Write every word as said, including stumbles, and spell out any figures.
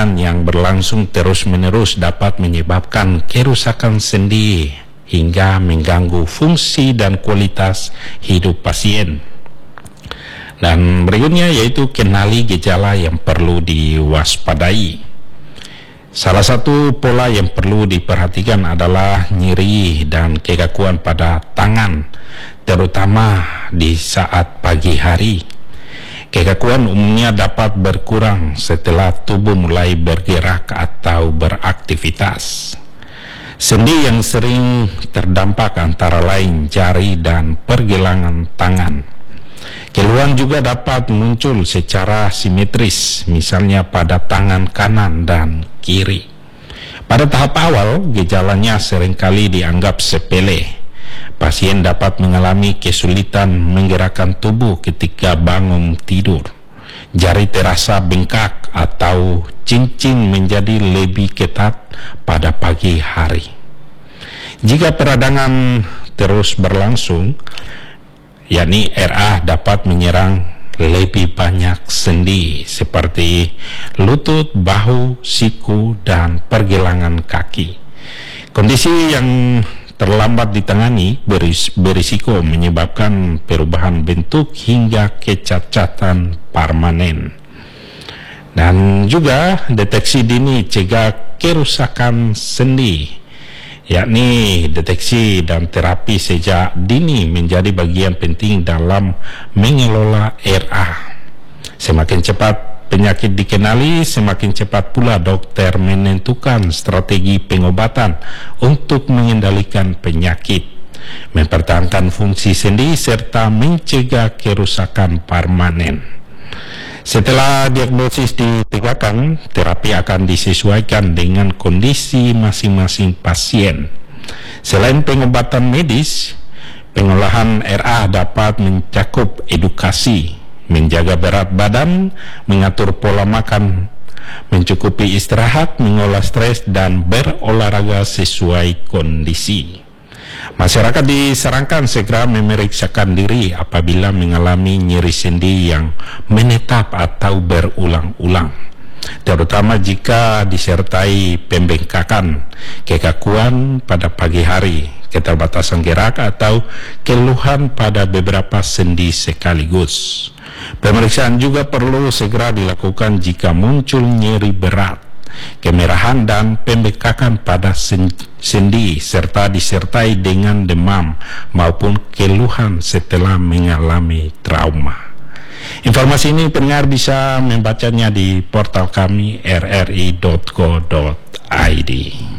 kerusakan yang berlangsung terus-menerus dapat menyebabkan kerusakan sendi hingga mengganggu fungsi dan kualitas hidup pasien. Dan berikutnya yaitu kenali gejala yang perlu diwaspadai. Salah satu pola yang perlu diperhatikan adalah nyeri dan kekakuan pada tangan, terutama di saat pagi hari. Kekakuan umumnya dapat berkurang setelah tubuh mulai bergerak atau beraktivitas. Sendi yang sering terdampak antara lain jari dan pergelangan tangan. Keluhan juga dapat muncul secara simetris, misalnya pada tangan kanan dan kiri. Pada tahap awal, gejalanya seringkali dianggap sepele. Pasien dapat mengalami kesulitan menggerakkan tubuh ketika bangun tidur. Jari terasa bengkak atau cincin menjadi lebih ketat pada pagi hari. Jika peradangan terus berlangsung, yakni R A dapat menyerang lebih banyak sendi seperti lutut, bahu, siku, dan pergelangan kaki. Kondisi yang terlambat ditangani beris berisiko menyebabkan perubahan bentuk hingga kecacatan permanen. Dan juga deteksi dini cegah kerusakan sendi, yakni deteksi dan terapi sejak dini menjadi bagian penting dalam mengelola R A. Semakin cepat penyakit dikenali, semakin cepat pula dokter menentukan strategi pengobatan untuk mengendalikan penyakit, mempertahankan fungsi sendi, serta mencegah kerusakan permanen. Setelah diagnosis ditegakkan, terapi akan disesuaikan dengan kondisi masing-masing pasien. Selain pengobatan medis, pengolahan R A dapat mencakup edukasi, menjaga berat badan, mengatur pola makan, mencukupi istirahat, mengolah stres, dan berolahraga sesuai kondisi. Masyarakat disarankan segera memeriksakan diri apabila mengalami nyeri sendi yang menetap atau berulang-ulang, terutama jika disertai pembengkakan, kekakuan pada pagi hari, keterbatasan gerak, atau keluhan pada beberapa sendi sekaligus. Pemeriksaan juga perlu segera dilakukan jika muncul nyeri berat, kemerahan, dan pembengkakan pada sendi, serta disertai dengan demam maupun keluhan setelah mengalami trauma. Informasi ini pendengar bisa membacanya di portal kami r r i dot co dot i d.